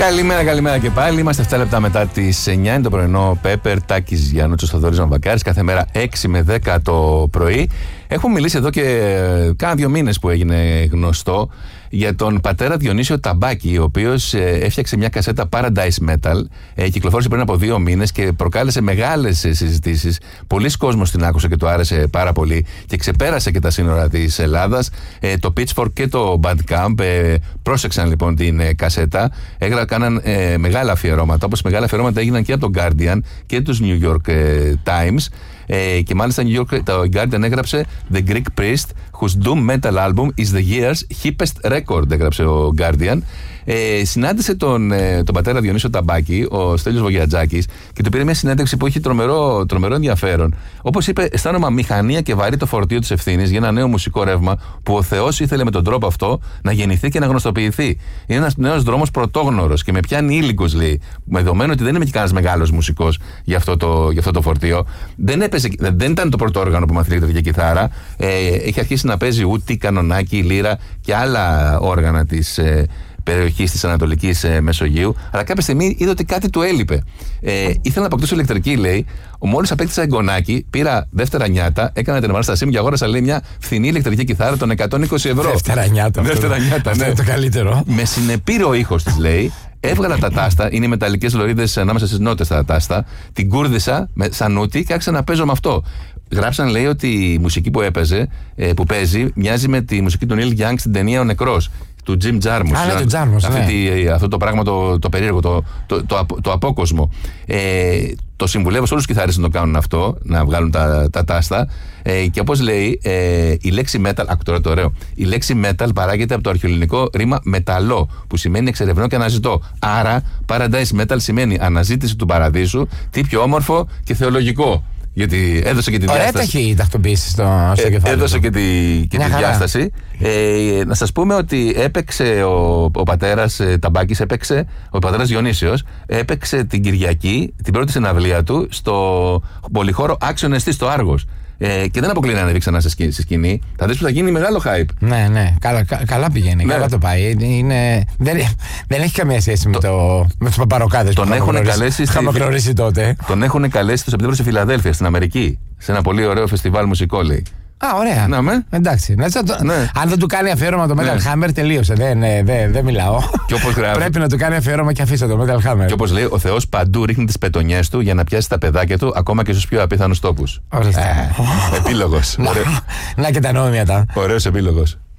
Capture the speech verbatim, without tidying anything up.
Καλημέρα, καλημέρα και πάλι. Είμαστε επτά λεπτά μετά τις εννιά. Είναι το πρωινό Πέπερ, Τάκης Γιαννούτσος, Θοδωρής Μαμβακάρης. Κάθε μέρα έξι με δέκα το πρωί. Έχουμε μιλήσει εδώ και κάνα δύο μήνες που έγινε γνωστό για τον πατέρα Διονύσιο Ταμπάκη, ο οποίος ε, έφτιαξε μια κασέτα Paradise Metal. Ε, κυκλοφόρησε πριν από δύο μήνες και προκάλεσε μεγάλες συζητήσεις. Πολλοί κόσμος την άκουσε και του άρεσε πάρα πολύ και ξεπέρασε και τα σύνορα της Ελλάδας. Ε, το Pitchfork και το Bandcamp ε, πρόσεξαν λοιπόν την ε, κασέτα. Έγρα, κάναν ε, μεγάλα αφιερώματα, όπως μεγάλα αφιερώματα έγιναν και από τον Guardian και τους New York ε, Times. Ε, και μάλιστα New York, το Guardian έγραψε The Greek priest whose doom metal album is the year's hippest record, έγραψε ο Guardian. Ε, συνάντησε τον, ε, τον πατέρα Διονύσιο Ταμπάκη, ο Στέλιος Βογιατζάκης, και του πήρε μια συνέντευξη που έχει τρομερό, τρομερό ενδιαφέρον. Όπως είπε, αισθάνομαι αμηχανία και βαρύ το φορτίο της ευθύνης για ένα νέο μουσικό ρεύμα που ο Θεός ήθελε με τον τρόπο αυτό να γεννηθεί και να γνωστοποιηθεί. Είναι ένας νέος δρόμος πρωτόγνωρος και με πιάνει ήλικος, λέει. Με δεδομένο ότι δεν είμαι και κανένας μεγάλος μουσικός για αυτό το, για αυτό το φορτίο. Δεν, έπαιζε, δεν ήταν το πρώτο όργανο που μαθαίνει ηλεκτρική κιθάρα. Ε, έχει αρχίσει να παίζει ούτι, κανονάκι, λύρα και άλλα όργανα της. Ε, περιοχής της Ανατολικής ε, Μεσογείου, αλλά κάποια στιγμή είδε ότι κάτι του έλειπε. Ε, ήθελα να αποκτήσω ηλεκτρική, λέει. Μόλις απέκτησα εγγονάκι, πήρα δεύτερα νιάτα, έκανα την επανάστασή μου και αγόρασα, λέει, μια φθηνή ηλεκτρική κιθάρα των εκατόν είκοσι ευρώ. Δεύτερα νιάτα. Δεύτερα νιάτα, ναι. Είναι το καλύτερο. Με συνεπήρε ήχος της, λέει. Έβγαλα τα τάστα, είναι οι μεταλλικές λωρίδες ανάμεσα στις νότες τα τάστα. Την κούρδισα με σανούτι και άρχισα να παίζω με αυτό. Γράψαν, λέει, ότι η μουσική που έπαιζε, ε, που παίζει, μοιάζει με τη μουσική του Neil Young στην ταινία Ο Νεκρός, του Jim Jarmusch. Α, ναι, του Jarmusch, ναι. Τη, αυτό το πράγμα το, το περίεργο, το, το, το, το, το απόκοσμο. Ε, το συμβουλεύω σε όλους τους κιθάριστες να το κάνουν αυτό, να βγάλουν τα, τα τάστα. Ε, και όπως λέει, ε, η λέξη metal, άκου τώρα το ωραίο, η λέξη metal παράγεται από το αρχαιοελληνικό ρήμα μεταλλό, που σημαίνει εξερευνώ και αναζητώ. Άρα, Paradise Metal σημαίνει αναζήτηση του παραδείσου, τι πιο όμορφο και θεολογικό. Γιατί έδωσε και τη ωραία διάσταση. Ωραία, έχει τακτοποίηση στο, στο ε, κεφάλι. Έδωσε και τη, και τη διάσταση. Ε, να σας πούμε ότι έπαιξε ο, ο πατέρας ε, Ταμπάκης, έπαιξε, ο πατέρας Διονύσιος, έπαιξε την Κυριακή, την πρώτη συναυλία του, στο πολυχώρο Άξιον Εστί στο Άργος. Ε, και δεν αποκλείει να ανέβει ξανά στη σκηνή. Θα δεις που θα γίνει μεγάλο hype. Ναι, ναι, καλά, κα, καλά πηγαίνει, ναι. Καλά το πάει. Είναι, δεν, δεν έχει καμία σχέση το, με, το, με τους παπαροκάδες που είχαμε γνωρίσει, γνωρίσει τότε. Τον έχουν καλέσει το Σεπτέμβριο στη Φιλαδέλφια, στην Αμερική, σε ένα πολύ ωραίο φεστιβάλ μουσικό, λέει. Α, ωραία. Να με. Εντάξει. Να, το, ναι. Αν δεν του κάνει αφιέρωμα το Metal ναι. Hammer, τελείωσε. Δεν, ναι, δεν, δεν μιλάω. Πρέπει να του κάνει αφιέρωμα και αφήστε το Metal Hammer. Και όπως λέει, ο Θεός παντού ρίχνει τις πετονιές του για να πιάσει τα παιδάκια του, ακόμα και στους πιο απίθανους τόπους. Ορίστε. Ε, επίλογος. να, να και τα νόμια τα. Ωραίος επίλογος.